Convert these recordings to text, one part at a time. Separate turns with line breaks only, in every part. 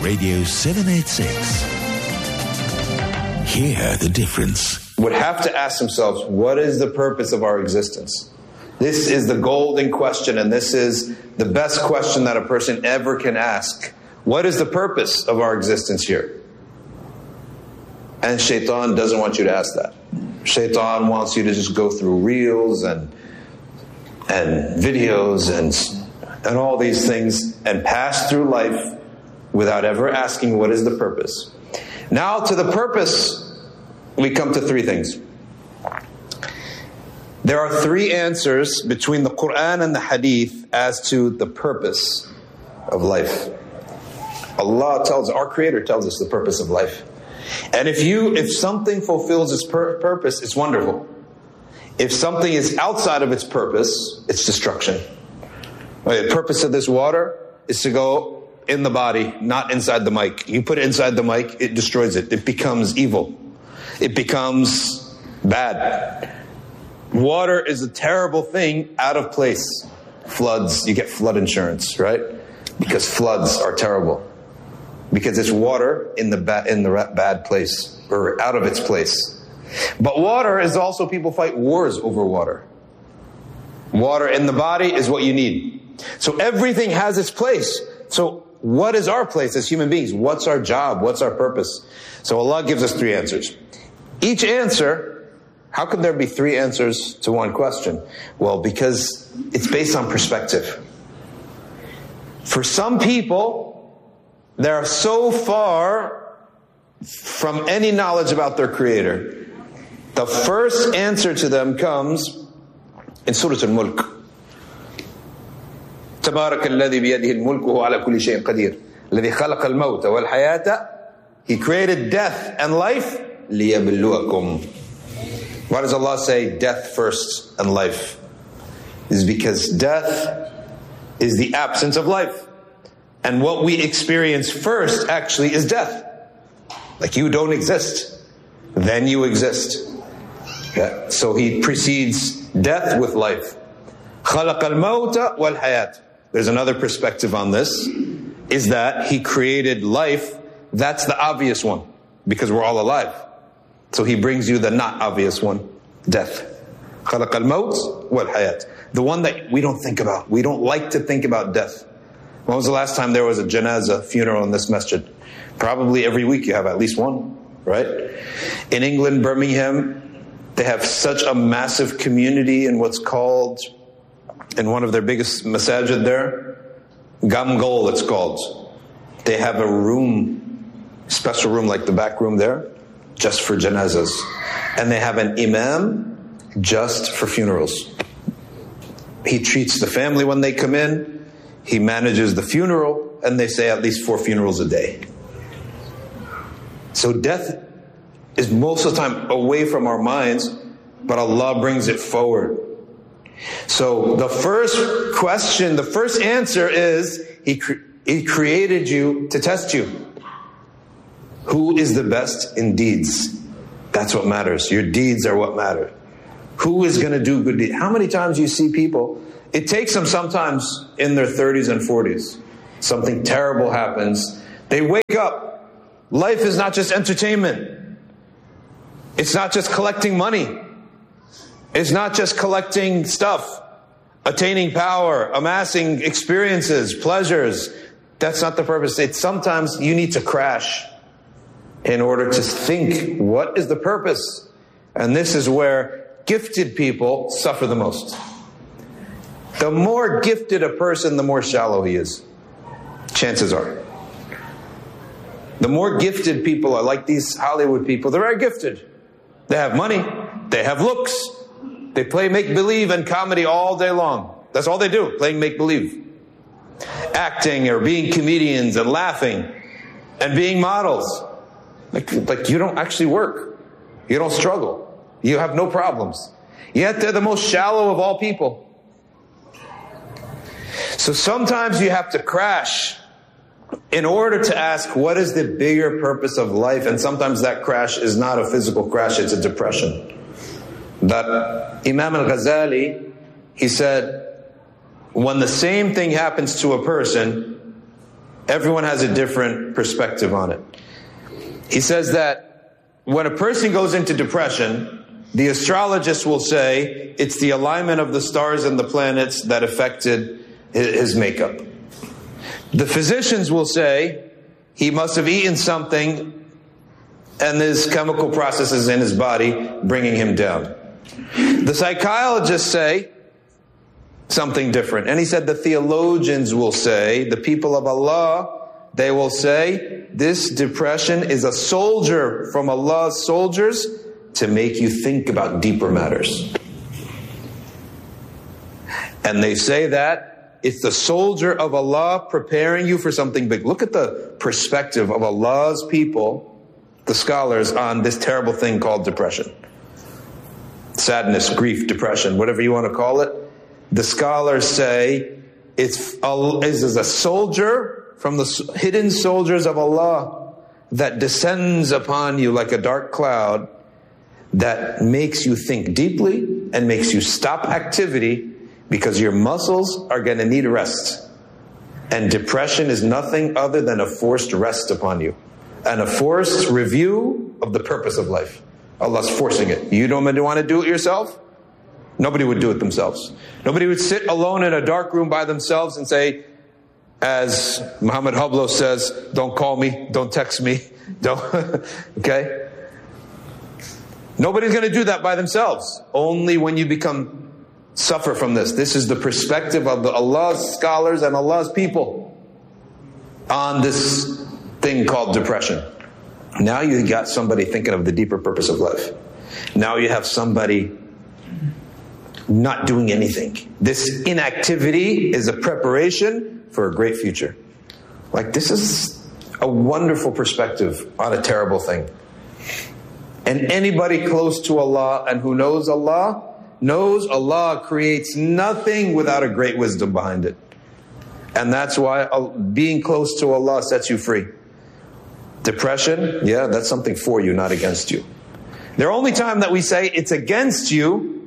Radio 786. Hear the difference.
Would have to ask themselves, what is the purpose of our existence? This is the golden question, and this is the best question that a person ever can ask. What is the purpose of our existence here? And Shaitan doesn't want you to ask that. Shaitan wants you to just go through reels and videos and all these things and pass through life without ever asking what is the purpose. Now to the purpose, we come to three things. There are three answers between the Quran and the Hadith as to the purpose of life. Allah tells, our Creator tells us the purpose of life. And if something fulfills its purpose, it's wonderful. If something is outside of its purpose, it's destruction. The purpose of this water is to go in the body, not inside the mic. You put it inside the mic, it destroys it. It becomes evil. It becomes bad. Water is a terrible thing out of place. Floods, you get flood insurance, right? Because floods are terrible. Because it's water in the bad place, or out of its place. But water is also, people fight wars over water. Water in the body is what you need. So everything has its place. So what is our place as human beings? What's our job? What's our purpose? So Allah gives us three answers. Each answer, how could there be three answers to one question? Well, because it's based on perspective. For some people, they are so far from any knowledge about their Creator. The first answer to them comes in Surah Al-Mulk. تبارك الذي بيده الملك وهو على كل شيء قدير الذي خلق الموت والحياة. He created death and life ليبلوكم. Why does Allah say death first and life? It's because death is the absence of life. And what we experience first actually is death. Like you don't exist, then you exist. Yeah. So He precedes death with life. خلق الموت والحياة. There's another perspective on this, is that He created life. That's the obvious one, because we're all alive. So He brings you the not obvious one, death. خلق الموت والحياة. The one that we don't think about. We don't like to think about death. When was the last time there was a janazah, funeral in this masjid? Probably every week you have at least one, right? In England, Birmingham, they have such a massive community in what's called, in one of their biggest masajid there, Gamgol it's called. They have a room, special room like the back room there, just for janazas. And they have an imam just for funerals. He treats the family when they come in. He manages the funeral, and they say at least 4 funerals a day. So death is most of the time away from our minds, but Allah brings it forward. So the first question, the first answer is, He created you to test you. Who is the best in deeds? That's what matters. Your deeds are what matter. Who is going to do good deeds? How many times you see people, it takes them sometimes in their 30s and 40s. Something terrible happens. They wake up. Life is not just entertainment. It's not just collecting money. It's not just collecting stuff, attaining power, amassing experiences, pleasures. That's not the purpose. It's sometimes you need to crash in order to think, what is the purpose? And this is where gifted people suffer the most. The more gifted a person, the more shallow he is. Chances are. The more gifted people are like these Hollywood people. They're very gifted. They have money. They have looks. They play make-believe and comedy all day long. That's all they do, playing make-believe. Acting or being comedians and laughing and being models. Like you don't actually work. You don't struggle. You have no problems. Yet they're the most shallow of all people. So sometimes you have to crash in order to ask, what is the bigger purpose of life? And sometimes that crash is not a physical crash, it's a depression. That Imam al-Ghazali, he said, when the same thing happens to a person, Everyone has a different perspective on it. He says that when a person goes into depression, the astrologist will say it's the alignment of the stars and the planets that affected his makeup. The physicians will say he must have eaten something and there's chemical processes in his body bringing him down. The psychologists say something different. And he said the theologians will say, the people of Allah, they will say, this depression is a soldier from Allah's soldiers to make you think about deeper matters. And they say that it's the soldier of Allah preparing you for something big. Look at the perspective of Allah's people, the scholars, on this terrible thing called depression. Sadness, grief, depression, whatever you want to call it. The scholars say it's a soldier from the hidden soldiers of Allah that descends upon you like a dark cloud that makes you think deeply and makes you stop activity because your muscles are going to need rest. And depression is nothing other than a forced rest upon you and a forced review of the purpose of life. Allah's forcing it. You don't want to do it yourself? Nobody would do it themselves. Nobody would sit alone in a dark room by themselves and say, as Muhammad Hablo says, don't call me, don't text me, don't, okay? Nobody's going to do that by themselves. Only when you suffer from this. This is the perspective of Allah's scholars and Allah's people on this thing called depression. Now you got somebody thinking of the deeper purpose of life. Now you have somebody not doing anything. This inactivity is a preparation for a great future. Like, this is a wonderful perspective on a terrible thing. And anybody close to Allah and who knows Allah creates nothing without a great wisdom behind it. And that's why being close to Allah sets you free. Depression, yeah, that's something for you, not against you. The only time that we say it's against you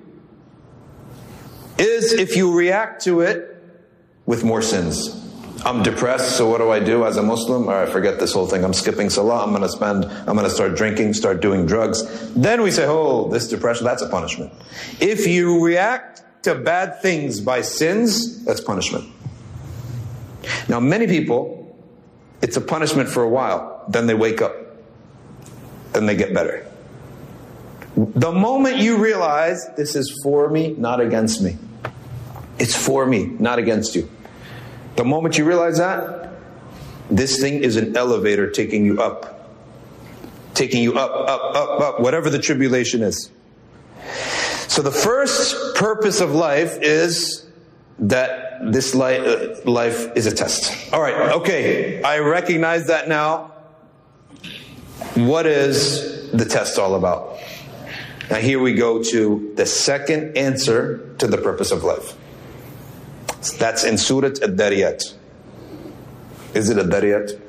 is if you react to it with more sins. I'm depressed, so what do I do as a Muslim? All right, forget this whole thing. I'm skipping Salah. I'm going to start drinking, start doing drugs. Then we say, oh, this depression, that's a punishment. If you react to bad things by sins, that's punishment. Now, many people, it's a punishment for a while. Then they wake up. Then they get better. The moment you realize this is for me, not against me. It's for me, not against you. The moment you realize that, this thing is an elevator taking you up. Taking you up, up, up, up, whatever the tribulation is. So the first purpose of life is that this life is a test. All right, okay, I recognize that now. What is the test all about? Now here we go to the second answer to the purpose of life. That's in Surah Ad-Dariyat. Is it Ad-Dariyat?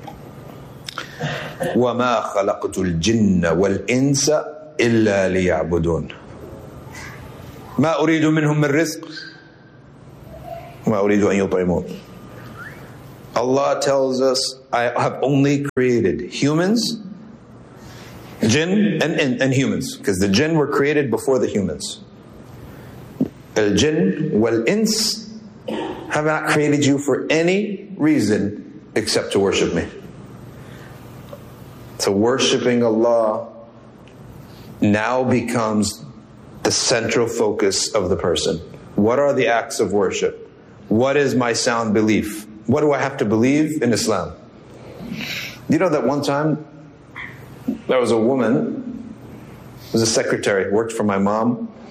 وَمَا خَلَقْتُ الْجِنَّ وَالْإِنسَ إِلَّا لِيَعْبُدُونَ مَا أُرِيدُ مِنْهُمْ مِنْ رِزْقٍ وَمَا أُرِيدُ أَنْ يُطْعِمُونَ. Allah tells us, I have only created humans, jinn and humans, because the jinn were created before the humans. Al-jinn wal-ins have not created you for any reason except to worship me. So worshiping Allah now becomes the central focus of the person. What are the acts of worship? What is my sound belief? What do I have to believe in Islam? You know that one time there was a woman, was a secretary, worked for my mom.